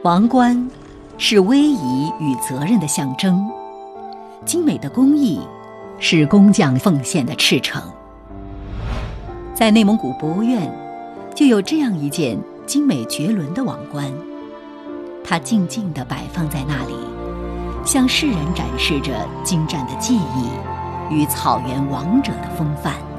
王冠是威仪与责任的象征，精美的工艺是工匠奉献的赤诚。在内蒙古博物院就有这样一件精美绝伦的王冠，它静静地摆放在那里，向世人展示着精湛的技艺与草原王者的风范。